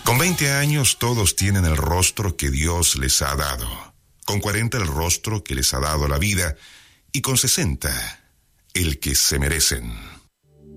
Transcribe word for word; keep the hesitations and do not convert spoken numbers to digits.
Con veinte años todos tienen el rostro que Dios les ha dado. Con cuarenta el rostro que les ha dado la vida. Y con sesenta el que se merecen.